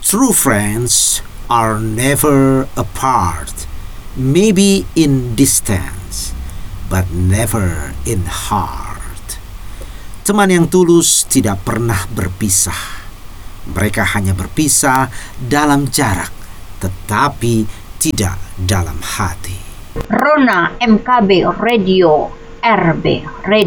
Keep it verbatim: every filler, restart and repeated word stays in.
True friends are never apart, maybe in distance, but never in heart. Teman yang tulus tidak pernah berpisah. Mereka hanya berpisah dalam jarak, tetapi tidak dalam hati. Rona M K B Radio, R B Radio.